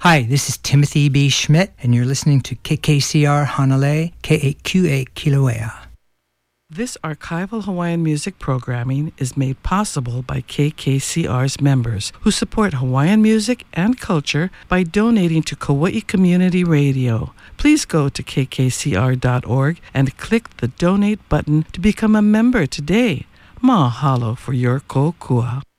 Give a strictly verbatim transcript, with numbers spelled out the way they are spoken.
Hi, this is Timothy B. Schmidt, and you're listening to K K C R Hanalei, K A Q A Kilauea. This archival Hawaiian music programming is made possible by K K C R's members who support Hawaiian music and culture by donating to Kauai Community Radio. Please go to k k c r dot org and click the donate button to become a member today. Mahalo for your kokua.